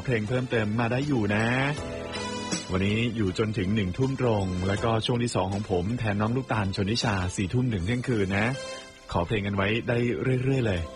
เพลงเพิ่มเติมมาได้อยู่นะวันนี้อยู่จนถึง1 ทุ่มตรงแล้วก็ช่วงที่2ของผมแทนน้องลูกตาลชนนิชา4 ทุ่มถึงเที่ยงคืนนะขอเพลงกันไว้ได้เรื่อยๆเลย